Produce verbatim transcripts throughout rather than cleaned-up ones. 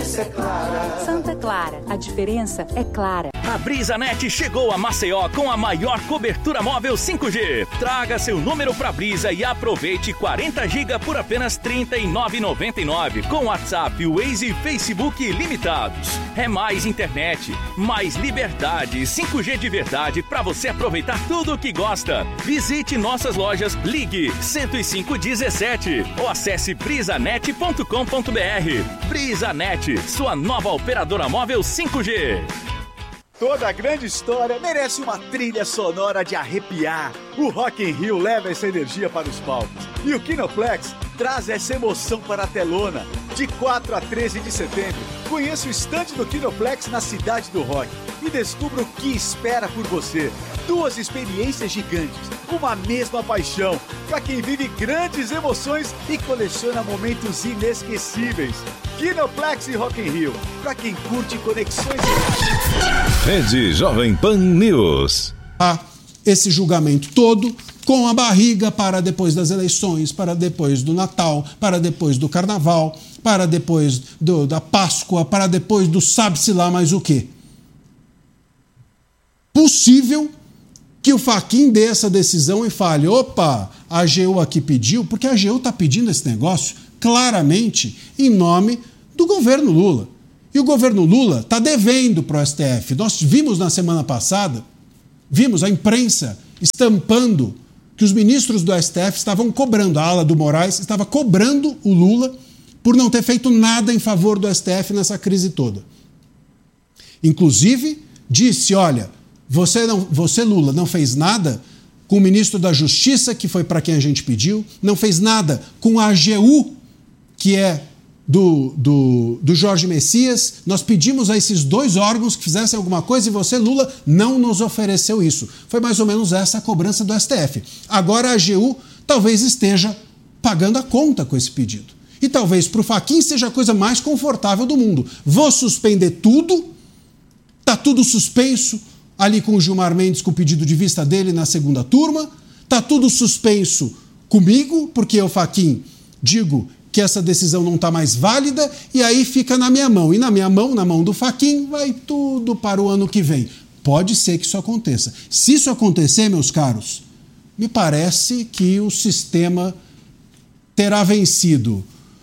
diferença é clara. Santa Clara, a diferença é clara. A BrisaNet chegou a Maceió com a maior cobertura móvel cinco G. Traga seu número pra Brisa e aproveite quarenta gigas por apenas trinta e nove reais e noventa e nove centavos com WhatsApp, Waze e Facebook ilimitados. É mais internet, mais liberdade, cinco G de verdade pra você aproveitar tudo o que gosta. Visite nossas lojas, ligue cento e cinco dezessete ou acesse brisanet ponto com ponto br. BrisaNet, sua nova operadora móvel cinco G. Toda grande história merece uma trilha sonora de arrepiar. O Rock in Rio leva essa energia para os palcos. E o Kinoplex traz essa emoção para a telona. De quatro a treze de setembro, conheça o estande do Kinoplex na Cidade do Rock e descubra o que espera por você. Duas experiências gigantes, uma mesma paixão, para quem vive grandes emoções e coleciona momentos inesquecíveis. Kinoplex e Rock in Rio, para quem curte conexões. Rede Jovem Pan News. Ah, esse julgamento todo com a barriga para depois das eleições, para depois do Natal, para depois do Carnaval, para depois do, da Páscoa, para depois do sabe-se lá mais o quê. Possível que o Fachin dê essa decisão e fale, opa, a AGU aqui pediu, porque a AGU está pedindo esse negócio claramente em nome do governo Lula. E o governo Lula está devendo para o S T F. Nós vimos na semana passada, vimos a imprensa estampando que os ministros do S T F estavam cobrando, a ala do Moraes estava cobrando o Lula por não ter feito nada em favor do S T F nessa crise toda. Inclusive, disse, olha, você, não, você Lula, não fez nada com o ministro da Justiça, que foi para quem a gente pediu, não fez nada com a AGU, que é do, do, do Jorge Messias. Nós pedimos a esses dois órgãos que fizessem alguma coisa e você, Lula, não nos ofereceu isso. Foi mais ou menos essa a cobrança do S T F. Agora a AGU talvez esteja pagando a conta com esse pedido. E talvez para o Fachin seja a coisa mais confortável do mundo. Vou suspender tudo, está tudo suspenso ali com o Gilmar Mendes, com o pedido de vista dele na segunda turma, está tudo suspenso comigo, porque eu, Fachin, digo que essa decisão não está mais válida, e aí fica na minha mão. E na minha mão, na mão do Fachin, vai tudo para o ano que vem. Pode ser que isso aconteça. Se isso acontecer, meus caros, me parece que o sistema terá vencido.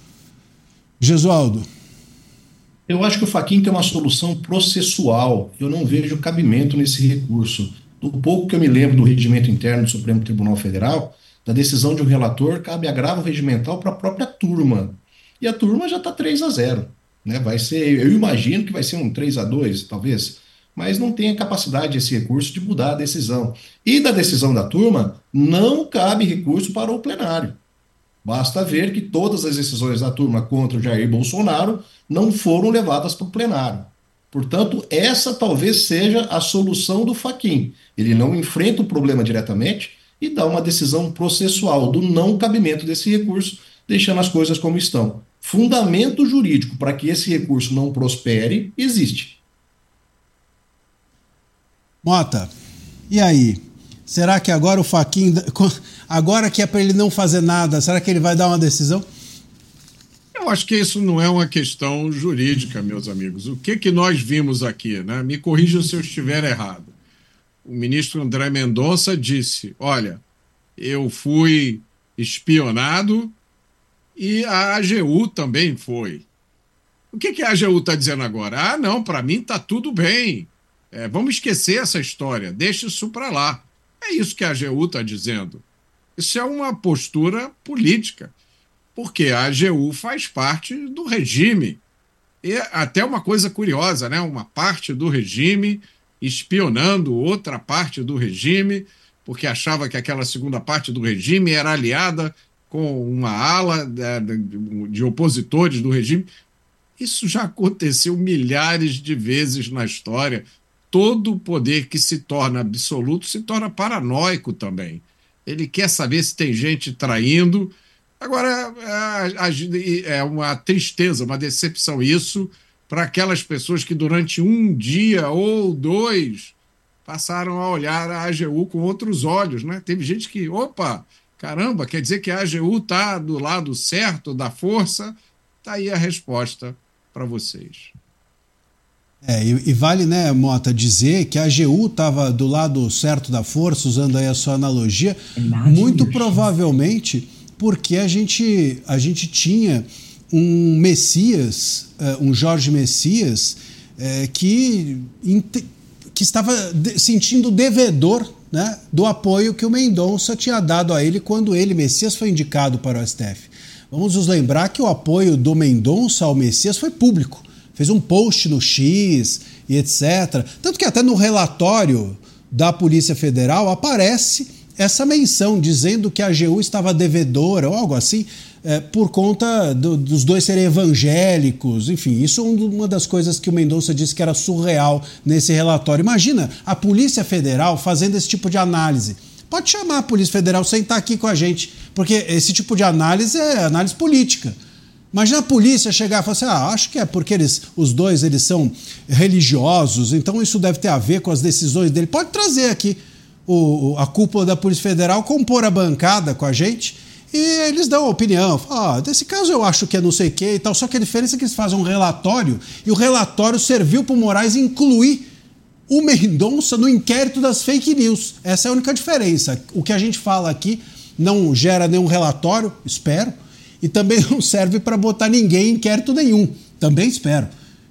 Gesualdo. Eu acho que o Fachin tem uma solução processual. Eu não vejo cabimento nesse recurso. Do pouco que eu me lembro do regimento interno do Supremo Tribunal Federal, da decisão de um relator, cabe agravo regimental para a própria turma. E a turma já está três a zero. Né? Vai ser, eu imagino que vai ser um três a dois, talvez, mas não tem a capacidade esse recurso de mudar a decisão. E da decisão da turma, não cabe recurso para o plenário. Basta ver que todas as decisões da turma contra o Jair Bolsonaro não foram levadas para o plenário. Portanto, essa talvez seja a solução do Fachin. Ele não enfrenta o problema diretamente e dá uma decisão processual do não cabimento desse recurso, deixando as coisas como estão. Fundamento jurídico para que esse recurso não prospere existe. Mota, e aí? Será que agora o Fachin, agora que é para ele não fazer nada, será que ele vai dar uma decisão? Eu acho que isso não é uma questão jurídica, meus amigos. O que, que nós vimos aqui, né? Me corrijam se eu estiver errado. O ministro André Mendonça disse, olha, eu fui espionado e a AGU também foi. O que, que a AGU está dizendo agora? Ah, não, para mim está tudo bem. É, vamos esquecer essa história, deixa isso para lá. É isso que a AGU está dizendo. Isso é uma postura política, porque a AGU faz parte do regime. E até uma coisa curiosa, né? Uma parte do regime espionando outra parte do regime, porque achava que aquela segunda parte do regime era aliada com uma ala de opositores do regime. Isso já aconteceu milhares de vezes na história. Todo poder que se torna absoluto se torna paranoico também. Ele quer saber se tem gente traindo. Agora, é uma tristeza, uma decepção isso para aquelas pessoas que durante um dia ou dois passaram a olhar a AGU com outros olhos, né? Teve gente que, opa, caramba, quer dizer que a AGU está do lado certo da força? Está aí a resposta. para vocês. É, e, e vale, né, Mota, dizer que a A G U estava do lado certo da força, usando aí a sua analogia, muito provavelmente porque a gente, a gente tinha um Messias, um Jorge Messias, é, que, que estava sentindo devedor, né, do apoio que o Mendonça tinha dado a ele quando ele, Messias, foi indicado para o S T F. Vamos nos lembrar que o apoio do Mendonça ao Messias foi público. Fez um post no X e etcétera. Tanto que até no relatório da Polícia Federal aparece essa menção dizendo que a A G U estava devedora ou algo assim, é, por conta do, dos dois serem evangélicos. Enfim, isso é uma das coisas que o Mendonça disse que era surreal nesse relatório. Imagina a Polícia Federal fazendo esse tipo de análise. Pode chamar a Polícia Federal, sentar aqui com a gente, porque esse tipo de análise é análise política. Imagina a polícia chegar e falar assim, ah, acho que é porque eles, os dois eles são religiosos, então isso deve ter a ver com as decisões dele. Pode trazer aqui o, a cúpula da Polícia Federal, compor a bancada com a gente e eles dão a opinião. Ah, desse caso eu acho que é não sei o que e tal, só que a diferença é que eles fazem um relatório e o relatório serviu para o Moraes incluir o Mendonça no inquérito das fake news. Essa é a única diferença. O que a gente fala aqui não gera nenhum relatório, espero, e também não serve para botar ninguém em inquérito nenhum. Também espero.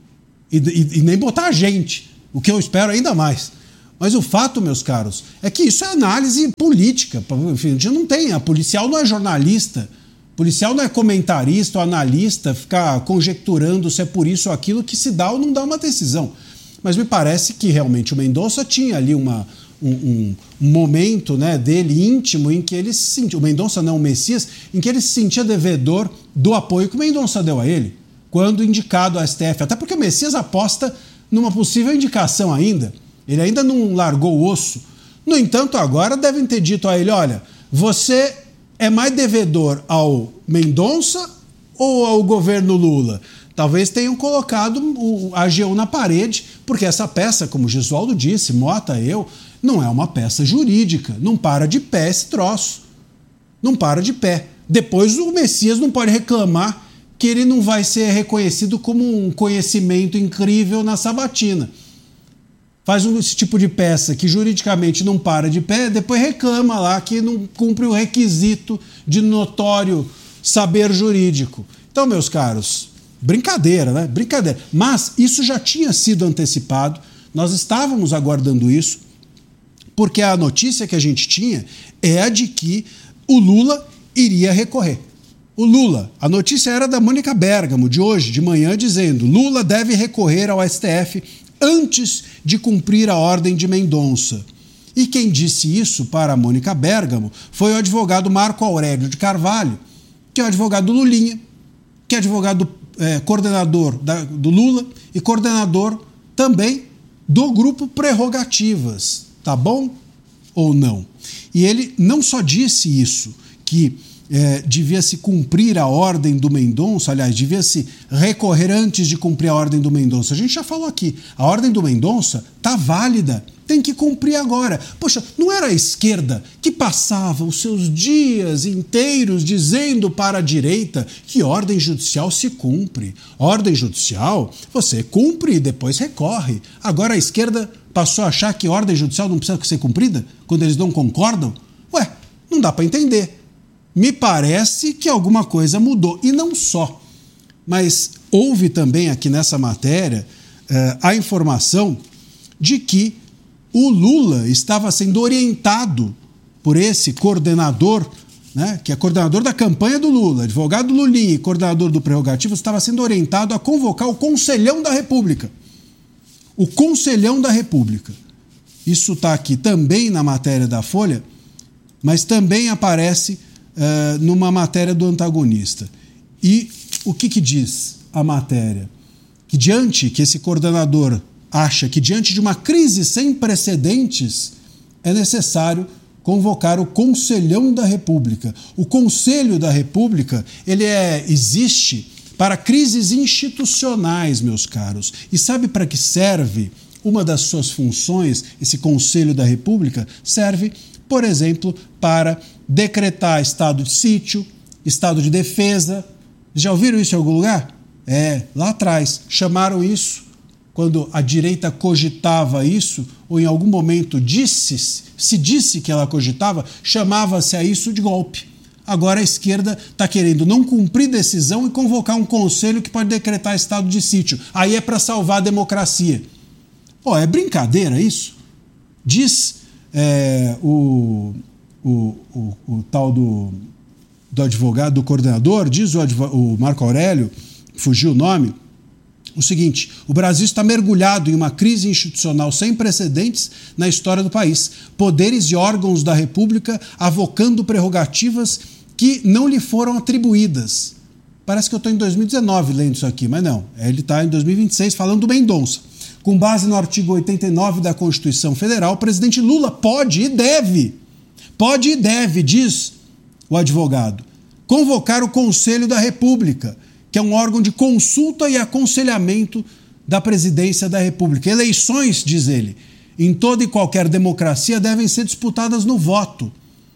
E, e, e nem botar a gente, o que eu espero ainda mais. Mas o fato, meus caros, é que isso é análise política. Enfim, a gente não tem. A policial não é jornalista. Policial não é comentarista ou analista, ficar conjecturando se é por isso ou aquilo que se dá ou não dá uma decisão. Mas me parece que realmente o Mendonça tinha ali uma... Um, um, um momento, né, dele íntimo em que ele se sentia, o Mendonça não, o Messias, em que ele se sentia devedor do apoio que o Mendonça deu a ele, quando indicado ao S T F. Até porque o Messias aposta numa possível indicação ainda. Ele ainda não largou o osso. No entanto, agora devem ter dito a ele, olha, você é mais devedor ao Mendonça ou ao governo Lula? Talvez tenham colocado o A G U na parede, porque essa peça, como o Gesualdo disse, Mota, eu, não é uma peça jurídica. Não para de pé esse troço. Não para de pé. Depois o Messias não pode reclamar que ele não vai ser reconhecido como um conhecimento incrível na sabatina. Faz um, esse tipo de peça que juridicamente não para de pé, depois reclama lá que não cumpre o requisito de notório saber jurídico. Então, meus caros, brincadeira, né? Brincadeira. Mas isso já tinha sido antecipado, nós estávamos aguardando isso, porque a notícia que a gente tinha é a de que o Lula iria recorrer. O Lula, a notícia era da Mônica Bergamo, de hoje, de manhã, dizendo: Lula deve recorrer ao S T F antes de cumprir a ordem de Mendonça. E quem disse isso para a Mônica Bergamo foi o advogado Marco Aurélio de Carvalho, que é o advogado do Lulinha, que é advogado é, coordenador da, do Lula e coordenador também do grupo Prerrogativas. Tá bom ou não? E ele não só disse isso, que é, devia-se cumprir a ordem do Mendonça, aliás, devia-se recorrer antes de cumprir a ordem do Mendonça. A gente já falou aqui, a ordem do Mendonça tá válida, tem que cumprir agora. Poxa, não era a esquerda que passava os seus dias inteiros dizendo para a direita que ordem judicial se cumpre. Ordem judicial, você cumpre e depois recorre. Agora a esquerda passou a achar que ordem judicial não precisa ser cumprida quando eles não concordam? Ué, não dá para entender. Me parece que alguma coisa mudou. E não só. Mas houve também aqui nessa matéria eh, a informação de que o Lula estava sendo orientado por esse coordenador, né, que é coordenador da campanha do Lula, advogado do Lulinha e coordenador do Prerrogativas, estava sendo orientado a convocar o Conselhão da República. O Conselhão da República. Isso está aqui também na matéria da Folha, mas também aparece uh, numa matéria do Antagonista. E o que, que diz a matéria? Que diante, que esse coordenador acha que diante de uma crise sem precedentes é necessário convocar o Conselhão da República. O Conselho da República, ele é, existe para crises institucionais, meus caros. E sabe para que serve uma das suas funções, esse Conselho da República? Serve, por exemplo, para decretar estado de sítio, estado de defesa. Já ouviram isso em algum lugar? É, lá atrás. Chamaram isso, quando a direita cogitava isso, ou em algum momento disse, se disse que ela cogitava, chamava-se a isso de golpe. Agora a esquerda está querendo não cumprir decisão e convocar um conselho que pode decretar estado de sítio. Aí é para salvar a democracia. Pô, é brincadeira isso? Diz é, o, o, o, o tal do, do advogado, do coordenador, diz o, advogado, o Marco Aurélio, fugiu o nome, o seguinte: o Brasil está mergulhado em uma crise institucional sem precedentes na história do país. Poderes e órgãos da República avocando prerrogativas que não lhe foram atribuídas. Parece que eu estou em dois mil e dezenove lendo isso aqui, mas não. Ele está em dois mil e vinte e seis falando do Mendonça. Com base no artigo oitenta e nove da Constituição Federal, o presidente Lula pode e deve, pode e deve, diz o advogado, convocar o Conselho da República, que é um órgão de consulta e aconselhamento da presidência da República. Eleições, diz ele, em toda e qualquer democracia devem ser disputadas no voto.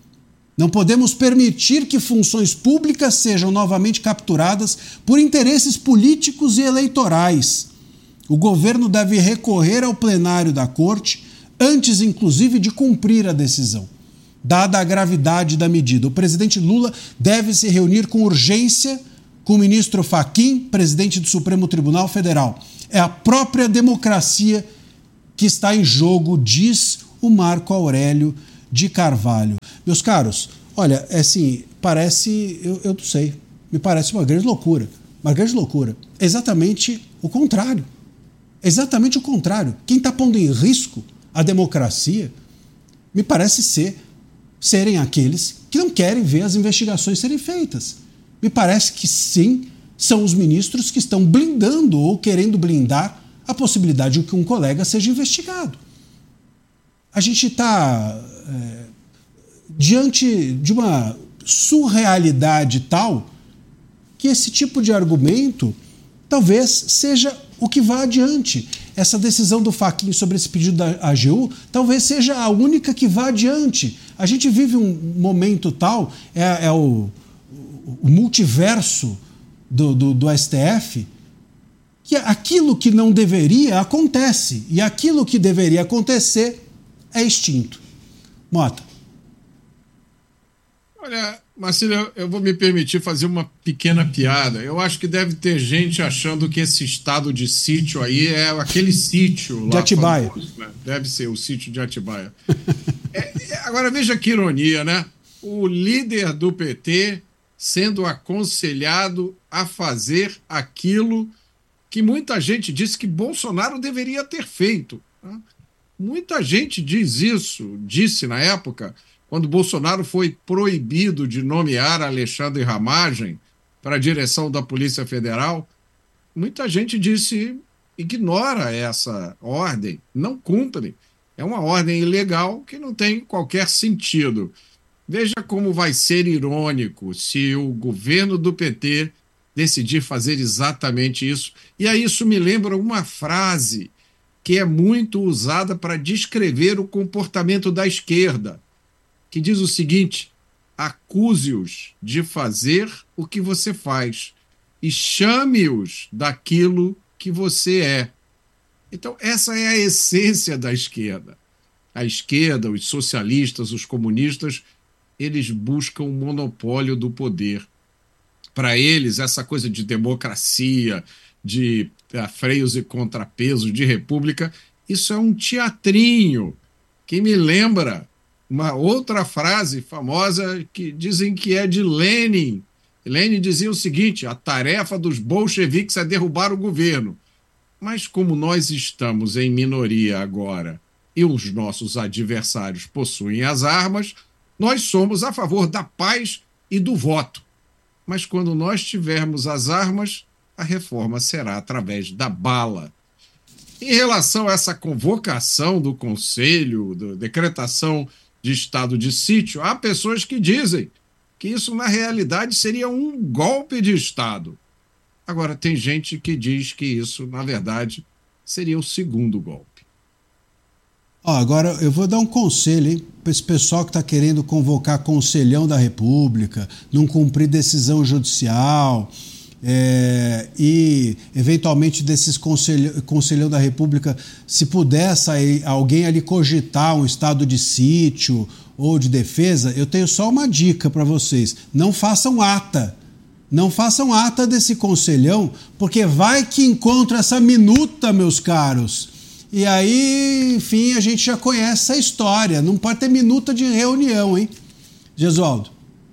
Não podemos permitir que funções públicas sejam novamente capturadas por interesses políticos e eleitorais. O governo deve recorrer ao plenário da Corte antes, inclusive, de cumprir a decisão. Dada a gravidade da medida, o presidente Lula deve se reunir com urgência com o ministro Fachin, presidente do Supremo Tribunal Federal. É a própria democracia que está em jogo, diz o Marco Aurélio de Carvalho. Meus caros, olha, é assim, parece, eu, eu não sei, me parece uma grande loucura, uma grande loucura. Exatamente o contrário. Exatamente o contrário. Quem está pondo em risco a democracia me parece ser, serem aqueles que não querem ver as investigações serem feitas. Me parece que sim, são os ministros que estão blindando ou querendo blindar a possibilidade de que um colega seja investigado. A gente está é, diante de uma surrealidade tal que esse tipo de argumento talvez seja o que vá adiante. Essa decisão do Fachin sobre esse pedido da A G U talvez seja a única que vá adiante. A gente vive um momento tal, é, é o, o multiverso do, do, do S T F, que aquilo que não deveria acontece, e aquilo que deveria acontecer é extinto. Mota. Olha, Marcelo, eu vou me permitir fazer uma pequena piada. Eu acho que deve ter gente achando que esse estado de sítio aí é aquele sítio lá. De Atibaia. Famoso, né? Deve ser o sítio de Atibaia. é, é, agora veja que ironia, né? O líder do P T sendo aconselhado a fazer aquilo que muita gente disse que Bolsonaro deveria ter feito. Né? Muita gente diz isso, disse na época, quando Bolsonaro foi proibido de nomear Alexandre Ramagem para a direção da Polícia Federal. Muita gente disse, ignora essa ordem, não cumpre. É uma ordem ilegal que não tem qualquer sentido. Veja como vai ser irônico se o governo do P T decidir fazer exatamente isso. E aí isso me lembra uma frase que é muito usada para descrever o comportamento da esquerda, que diz o seguinte: acuse-os de fazer o que você faz e chame-os daquilo que você é. Então, essa é a essência da esquerda. A esquerda, os socialistas, os comunistas, eles buscam o monopólio do poder. Para eles, essa coisa de democracia, de uh, freios e contrapesos, de república, isso é um teatrinho que me lembra uma outra frase famosa que dizem que é de Lenin. Lenin dizia o seguinte: a tarefa dos bolcheviques é derrubar o governo. Mas como nós estamos em minoria agora e os nossos adversários possuem as armas, nós somos a favor da paz e do voto. Mas quando nós tivermos as armas, a reforma será através da bala. Em relação a essa convocação do Conselho, da decretação de estado de sítio, há pessoas que dizem que isso, na realidade, seria um golpe de Estado. Agora, tem gente que diz que isso, na verdade, seria o segundo golpe. Ó, agora, eu vou dar um conselho para esse pessoal que está querendo convocar conselhão da República, não cumprir decisão judicial, É, e, eventualmente, desses conselho, conselhão da República, se puder sair, alguém ali cogitar um estado de sítio ou de defesa, eu tenho só uma dica para vocês. Não façam ata. Não façam ata desse conselhão, porque vai que encontra essa minuta, meus caros. E aí, enfim, a gente já conhece essa história. Não pode ter minuta de reunião, hein? Gesualdo.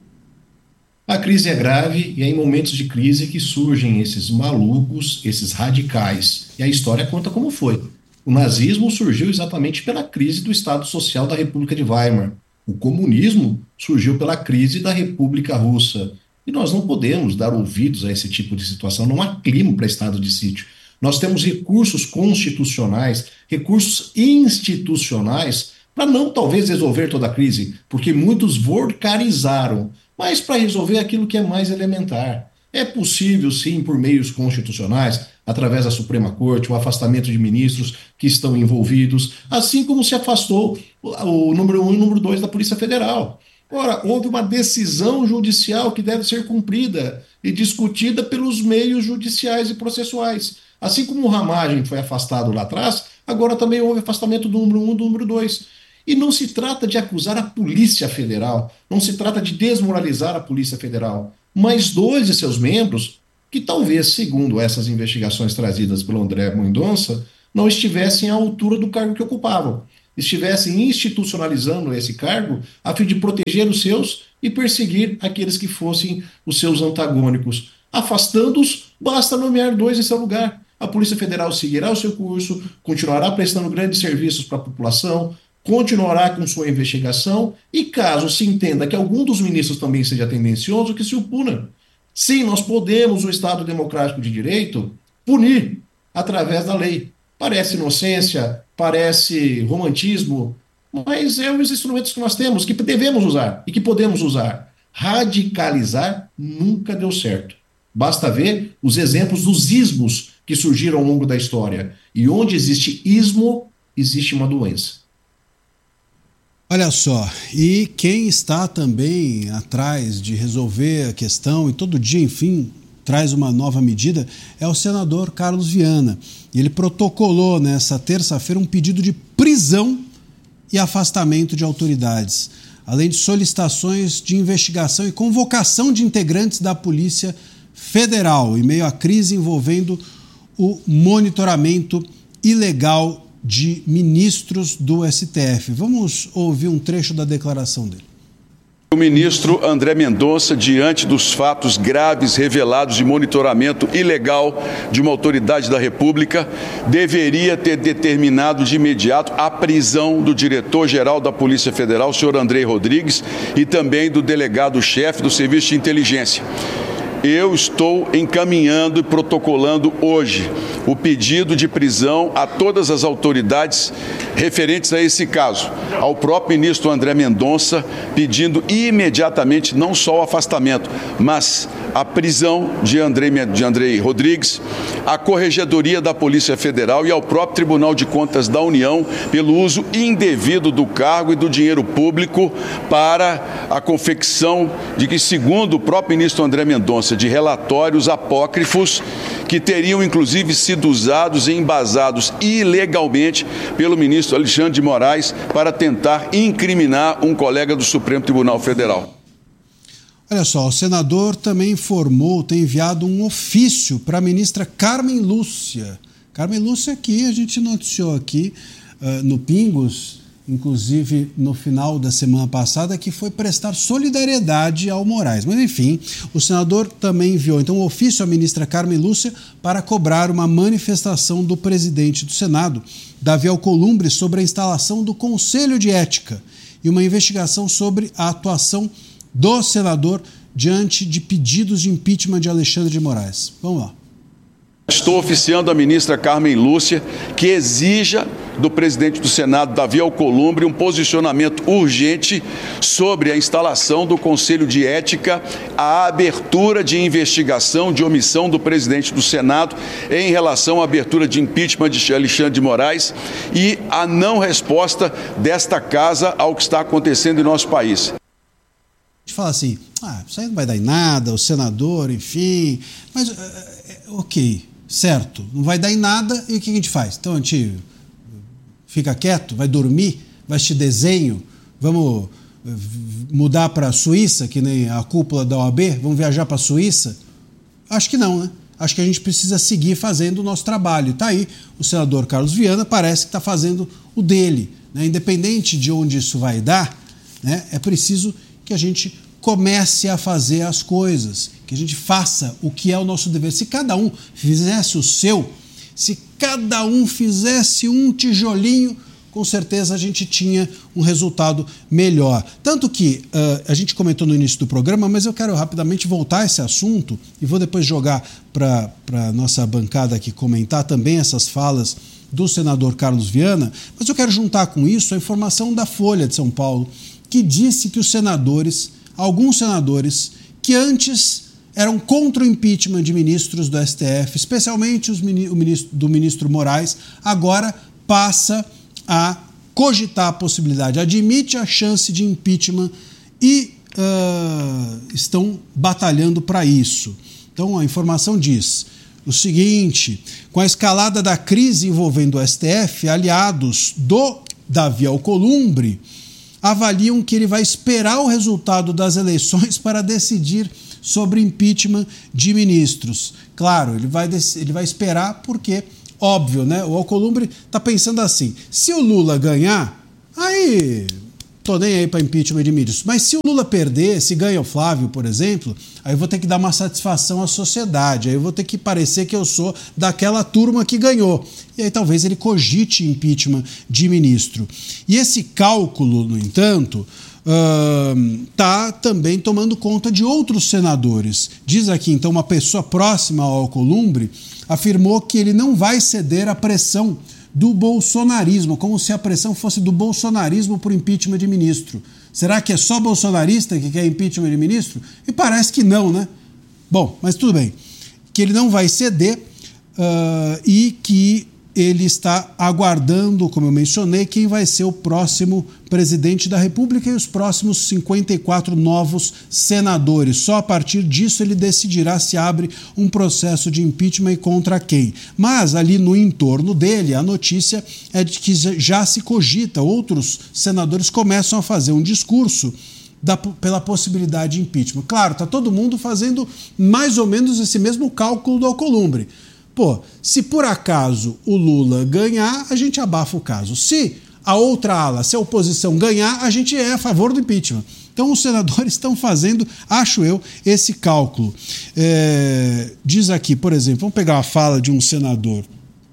A crise é grave e é em momentos de crise que surgem esses malucos, esses radicais. E a história conta como foi. O nazismo surgiu exatamente pela crise do Estado Social da República de Weimar. O comunismo surgiu pela crise da República Russa. E nós não podemos dar ouvidos a esse tipo de situação. Não há clima para estado de sítio. Nós temos recursos constitucionais, recursos institucionais para não talvez resolver toda a crise, porque muitos vulgarizaram, mas para resolver aquilo que é mais elementar. É possível, sim, por meios constitucionais, através da Suprema Corte, o afastamento de ministros que estão envolvidos, assim como se afastou o número um e o número dois da Polícia Federal. Ora, houve uma decisão judicial que deve ser cumprida e discutida pelos meios judiciais e processuais. Assim como o Ramagem foi afastado lá atrás, agora também houve afastamento do número um e do número dois. E não se trata de acusar a Polícia Federal, não se trata de desmoralizar a Polícia Federal, mas dois de seus membros, que talvez, segundo essas investigações trazidas pelo André Mendonça, não estivessem à altura do cargo que ocupavam, estivessem institucionalizando esse cargo a fim de proteger os seus e perseguir aqueles que fossem os seus antagônicos. Afastando-os, basta nomear dois em seu lugar. A Polícia Federal seguirá o seu curso, continuará prestando grandes serviços para a população, continuará com sua investigação e, caso se entenda que algum dos ministros também seja tendencioso, que se o puna. Sim, nós podemos, no Estado Democrático de Direito, punir através da lei. Parece inocência, parece romantismo, mas é os instrumentos que nós temos, que devemos usar e que podemos usar. Radicalizar nunca deu certo. Basta ver os exemplos dos ismos que surgiram ao longo da história. E onde existe ismo, existe uma doença. Olha só, e quem está também atrás de resolver a questão e todo dia, enfim, traz uma nova medida, é o senador Carlos Viana. Ele protocolou nessa terça-feira um pedido de prisão e afastamento de autoridades, além de solicitações de investigação e convocação de integrantes da Polícia Federal, em meio à crise envolvendo o monitoramento ilegal de ministros do S T F. Vamos ouvir um trecho da declaração dele. O ministro André Mendonça, diante dos fatos graves revelados de monitoramento ilegal de uma autoridade da República, deveria ter determinado de imediato a prisão do diretor-geral da Polícia Federal, o senhor Andrei Rodrigues, e também do delegado-chefe do Serviço de Inteligência. Eu estou encaminhando e protocolando hoje o pedido de prisão a todas as autoridades referentes a esse caso, ao próprio ministro André Mendonça, pedindo imediatamente não só o afastamento, mas a prisão de Andrei, de Andrei Rodrigues, à Corregedoria da Polícia Federal e ao próprio Tribunal de Contas da União pelo uso indevido do cargo e do dinheiro público para a confecção de que, segundo o próprio ministro André Mendonça, de relatórios apócrifos que teriam inclusive sido usados e embasados ilegalmente pelo ministro Alexandre de Moraes para tentar incriminar um colega do Supremo Tribunal Federal. Olha só, o senador também informou, tem enviado um ofício para a ministra Carmen Lúcia. Carmen Lúcia que a gente noticiou aqui uh, no Pingos, inclusive no final da semana passada, que foi prestar solidariedade ao Moraes. Mas, enfim, o senador também enviou então um ofício à ministra Carmen Lúcia para cobrar uma manifestação do presidente do Senado, Davi Alcolumbre, sobre a instalação do Conselho de Ética e uma investigação sobre a atuação do senador diante de pedidos de impeachment de Alexandre de Moraes. Vamos lá. Estou oficiando a ministra Carmen Lúcia que exija do presidente do Senado, Davi Alcolumbre, um posicionamento urgente sobre a instalação do Conselho de Ética, a abertura de investigação de omissão do presidente do Senado em relação à abertura de impeachment de Alexandre de Moraes e a não resposta desta casa ao que está acontecendo em nosso país. gente fala assim, ah, isso aí não vai dar em nada, o senador, enfim, mas é, ok, certo, não vai dar em nada, e o que a gente faz? Então a gente fica quieto, vai dormir, vai assistir desenho, vamos mudar para a Suíça, que nem a cúpula da O A B, vamos viajar para a Suíça? Acho que não, né? Acho que a gente precisa seguir fazendo o nosso trabalho. Está aí, o senador Carlos Viana parece que está fazendo o dele, né? Independente de onde isso vai dar, né? É preciso que a gente comece a fazer as coisas, que a gente faça o que é o nosso dever. Se cada um fizesse o seu, se cada um fizesse um tijolinho, com certeza a gente tinha um resultado melhor. Tanto que uh, a gente comentou no início do programa, mas eu quero rapidamente voltar a esse assunto e vou depois jogar para a nossa bancada aqui comentar também essas falas do senador Carlos Viana, mas eu quero juntar com isso a informação da Folha de São Paulo, que disse que os senadores, alguns senadores, que antes eram contra o impeachment de ministros do S T F, especialmente os, o ministro, do ministro Moraes, agora passa a cogitar a possibilidade, admite a chance de impeachment e uh, estão batalhando para isso. Então a informação diz o seguinte: com a escalada da crise envolvendo o S T F, aliados do Davi Alcolumbre avaliam que ele vai esperar o resultado das eleições para decidir sobre impeachment de ministros. Claro, ele vai, ele vai esperar porque, óbvio, né? O Alcolumbre está pensando assim, se o Lula ganhar, aí tô nem aí para impeachment de ministros. Mas se o Lula perder, se ganha o Flávio, por exemplo, aí eu vou ter que dar uma satisfação à sociedade, aí eu vou ter que parecer que eu sou daquela turma que ganhou. E aí talvez ele cogite impeachment de ministro. E esse cálculo, no entanto, está uh, também tomando conta de outros senadores. Diz aqui, então, uma pessoa próxima ao Alcolumbre afirmou que ele não vai ceder à pressão do bolsonarismo, como se a pressão fosse do bolsonarismo por impeachment de ministro. Será que é só bolsonarista que quer impeachment de ministro? E parece que não, né? Bom, mas tudo bem. Que ele não vai ceder uh, e que ele está aguardando, como eu mencionei, quem vai ser o próximo presidente da República e os próximos cinquenta e quatro novos senadores. Só a partir disso ele decidirá se abre um processo de impeachment e contra quem. Mas ali no entorno dele, a notícia é de que já se cogita, outros senadores começam a fazer um discurso Da, pela possibilidade de impeachment. Claro, está todo mundo fazendo mais ou menos esse mesmo cálculo do Alcolumbre. Pô, se por acaso o Lula ganhar, a gente abafa o caso. Se a outra ala, se a oposição ganhar, a gente é a favor do impeachment. Então os senadores estão fazendo, acho eu, esse cálculo. É, diz aqui, por exemplo, vamos pegar a fala de um senador.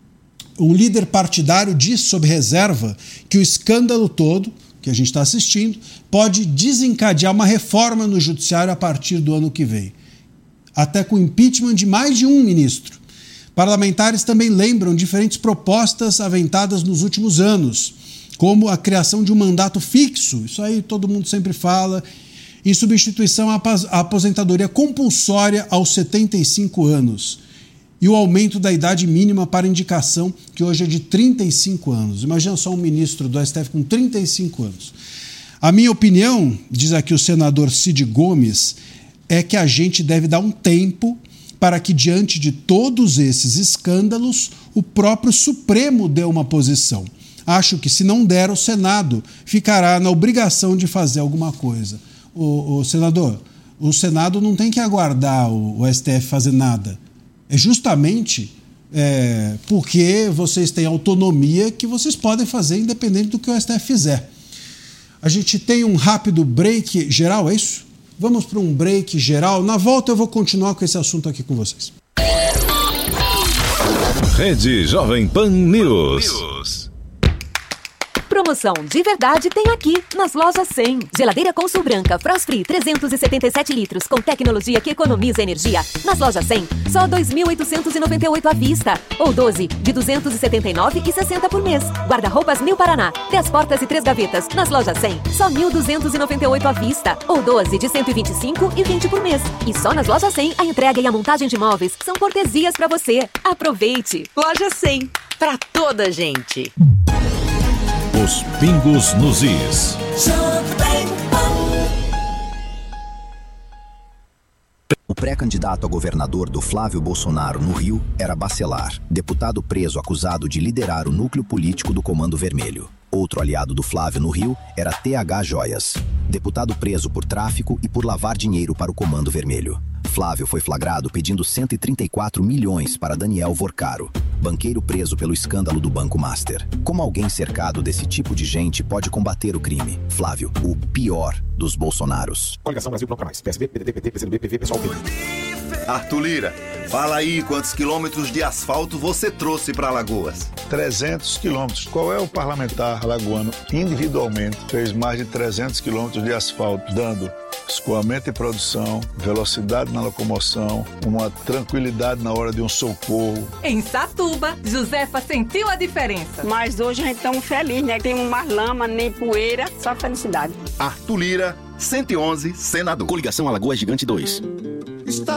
Um líder partidário diz sob reserva que o escândalo todo que a gente está assistindo, pode desencadear uma reforma no judiciário a partir do ano que vem. Até com impeachment de mais de um ministro. Parlamentares também lembram diferentes propostas aventadas nos últimos anos, como a criação de um mandato fixo, isso aí todo mundo sempre fala, em substituição à aposentadoria compulsória aos setenta e cinco anos. E o aumento da idade mínima para indicação, que hoje é de trinta e cinco anos. Imagina só um ministro do S T F com trinta e cinco anos. A minha opinião, diz aqui o senador Cid Gomes, é que a gente deve dar um tempo para que, diante de todos esses escândalos, o próprio Supremo dê uma posição. Acho que, se não der, o Senado ficará na obrigação de fazer alguma coisa. O, o senador, o Senado não tem que aguardar o, o S T F fazer nada. É justamente é, porque vocês têm autonomia que vocês podem fazer independente do que o S T F fizer. A gente tem um rápido break geral, é isso? Vamos para um break geral. Na volta eu vou continuar com esse assunto aqui com vocês. Rede Jovem Pan News. Promoção de verdade tem aqui, nas lojas cem. Geladeira Consul Branca Frost Free trezentos e setenta e sete litros com tecnologia que economiza energia. Nas lojas cem, só dois mil oitocentos e noventa e oito à vista. Ou doze de duzentos e setenta e nove e sessenta por mês. Guarda-roupas New Paraná, dez portas e três gavetas. Nas lojas cem, só mil duzentos e noventa e oito à vista. Ou doze de cento e vinte e cinco e vinte por mês. E só nas lojas cem, a entrega e a montagem de móveis são cortesias para você. Aproveite! Loja cem, pra toda gente. Os pingos nos is. O pré-candidato a governador do Flávio Bolsonaro no Rio era Bacelar, deputado preso acusado de liderar o núcleo político do Comando Vermelho. Outro aliado do Flávio no Rio era T H Joias, deputado preso por tráfico e por lavar dinheiro para o Comando Vermelho. Flávio foi flagrado pedindo cento e trinta e quatro milhões para Daniel Vorcaro, banqueiro preso pelo escândalo do Banco Master. Como alguém cercado desse tipo de gente pode combater o crime? Flávio, o pior dos Bolsonaros. Coligação Brasil Bloco Mais. P S B, P D T, P T, P C do B, P V, Pessoal, P V. Arthur Lira, fala aí quantos quilômetros de asfalto você trouxe para Alagoas. trezentos quilômetros. Qual é o parlamentar alagoano individualmente fez mais de trezentos quilômetros de asfalto, dando escoamento e produção, velocidade na locomoção, uma tranquilidade na hora de um socorro. Em Satuba, Josefa sentiu a diferença. Mas hoje a gente tá feliz, né? Tem mais lama, nem poeira, só felicidade. Arthur Lira, cento e onze, senador. Coligação Alagoas Gigante dois. Está